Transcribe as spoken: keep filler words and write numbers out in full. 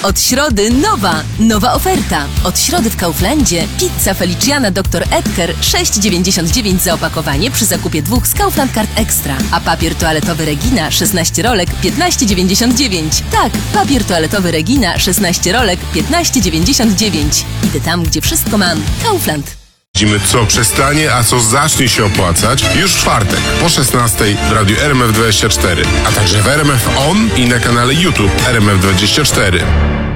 Od środy nowa, nowa oferta. Od środy w Kauflandzie pizza Feliciana doktor Edgar sześć dziewięćdziesiąt dziewięć za opakowanie przy zakupie dwóch z Kaufland Card Extra. A papier toaletowy Regina szesnaście rolek piętnaście dziewięćdziesiąt dziewięć. Tak, papier toaletowy Regina szesnaście rolek piętnaście dziewięćdziesiąt dziewięć. Idę tam, gdzie wszystko mam. Kaufland. Widzimy, co przestanie, a co zacznie się opłacać już w czwartek po szesnastej w radiu R M F dwadzieścia cztery, a także w R M F On i na kanale YouTube R M F dwadzieścia cztery.